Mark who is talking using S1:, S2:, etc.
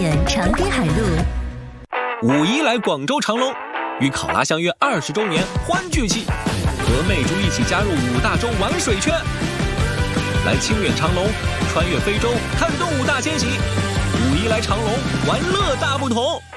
S1: 远长滨海路。
S2: 五一来广州长隆，与考拉相约20周年欢聚期，和魅珠一起加入5大洲玩水圈，来清远长隆，穿越非洲，看动物大迁徙。五一来长隆，玩乐大不同。